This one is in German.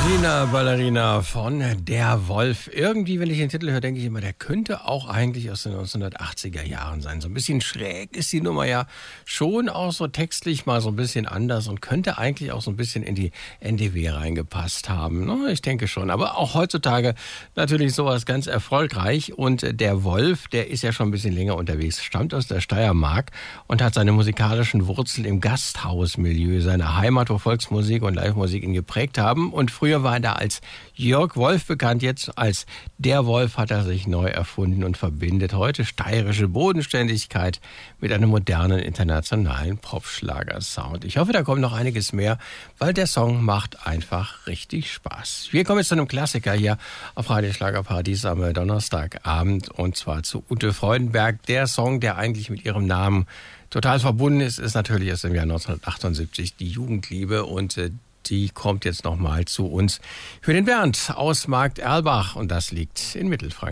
Gina Ballerina von Der Wolf. Irgendwie, wenn ich den Titel höre, denke ich immer, der könnte auch eigentlich aus den 1980er Jahren sein. So ein bisschen schräg ist die Nummer ja schon auch so textlich mal so ein bisschen anders und könnte eigentlich auch so ein bisschen in die NDW reingepasst haben. Ich denke schon. Aber auch heutzutage natürlich sowas ganz erfolgreich. Und Der Wolf, der ist ja schon ein bisschen länger unterwegs, stammt aus der Steiermark und hat seine musikalischen Wurzeln im Gasthausmilieu, seiner Heimat, wo Volksmusik und Livemusik ihn geprägt haben. Und früher war er da als Jörg Wolf bekannt, jetzt als Der Wolf hat er sich neu erfunden und verbindet heute steirische Bodenständigkeit mit einem modernen internationalen Popschlager-Sound. Ich hoffe, da kommt noch einiges mehr, weil der Song macht einfach richtig Spaß. Wir kommen jetzt zu einem Klassiker hier auf Radio Schlagerparadies am Donnerstagabend und zwar zu Ute Freudenberg. Der Song, der eigentlich mit ihrem Namen total verbunden ist, ist natürlich erst im Jahr 1978 die Jugendliebe und die kommt jetzt nochmal zu uns für den Bernd aus Markt Erlbach und das liegt in Mittelfranken.